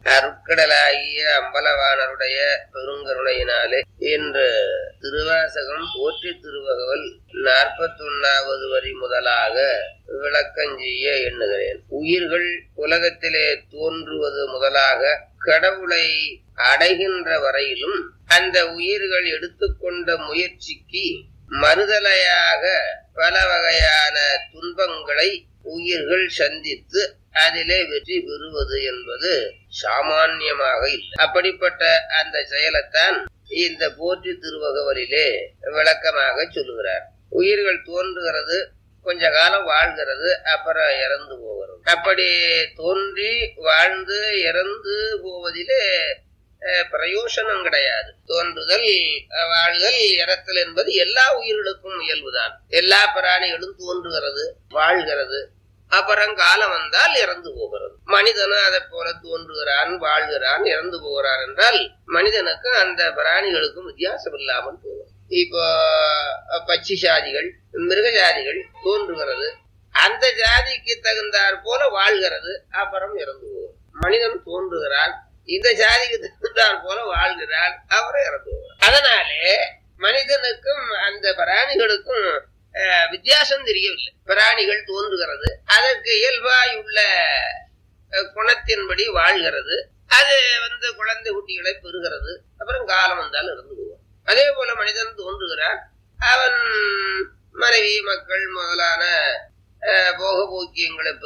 அருட்கடலாகிய அம்பலவாணருடைய பெருங்கருணையினாலே இன்று திருவாசகம் போற்றி திருவகவல் 41வது வரி முதலாக விளக்கஞ்செய்ய எண்ணுகிறேன். உயிர்கள் உலகத்திலே தோன்றுவது முதலாக கடவுளை அடைகின்ற வரையிலும் அந்த உயிர்கள் எடுத்துக்கொண்ட முயற்சிக்கு மறுதலையாக பல வகையான துன்பங்களை உயிர்கள் சந்தித்து அதிலே வெற்றி பெறுவது என்பது சாமான்யமாக இல்லை. அப்படிப்பட்ட அந்த செயலைத்தான் இந்த போற்றி திருவகவலிலே விளக்கமாக சொல்லுகிறார். உயிர்கள் தோன்றுகிறது, கொஞ்ச காலம் வாழ்கிறது, அப்புறம் இறந்து போகிறது. அப்படி தோன்றி வாழ்ந்து இறந்து போவதிலே பிரயோசனம் கிடையாது. தோன்றுதல், வாழ்தல், இறத்தல் என்பது எல்லா உயிர்களுக்கும் இயல்புதான். எல்லா பிராணிகளும் தோன்றுகிறது, வாழ்கிறது, அப்புறம் காலம் வந்தால் இறந்து போகிறது. மனிதனும் அதை போல தோன்றுகிறான், வாழ்கிறான், இறந்து போகிறான் என்றால் மனிதனுக்கும் அந்த பிராணிகளுக்கும் வித்தியாசம் இல்லாமல் போகும். இப்போ பட்சி சாதிகள், மிருக ஜாதிகள் தோன்றுகிறது, அந்த ஜாதிக்கு தகுந்தாற் போல வாழ்கிறது, அப்புறம் இறந்து போகும். மனிதன் தோன்றுகிறான், இந்த ஜாதிக்கு தகுந்தாற் போல வாழ்கிறான், அப்புறம் இறந்து போகிறான். அதனாலே மனிதனுக்கும் அந்த பிராணிகளுக்கும் வித்தியாசம் தெரியவில்லை. பிராணிகள் தோன்றுகிறது, அதற்கு இயல்பாய் உள்ள குணத்தின்படி வாழ்கிறது, அது குழந்தை குட்டிகளை பெறுகிறது, அப்புறம் காலம் வந்தால் இறந்து போவான். அதே போல மனிதன் தோன்றுகிறான், அவன் மனைவி மக்கள் முதலான போக போக்கியங்களை